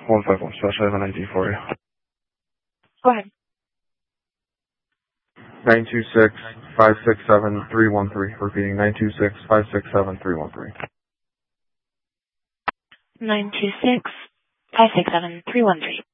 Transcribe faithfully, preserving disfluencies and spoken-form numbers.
one five one special, I have an I D for you. Go ahead. nine two six, five six seven, three one three. Repeating, nine two six, five six seven, three one three. nine two six, five six seven, three one three.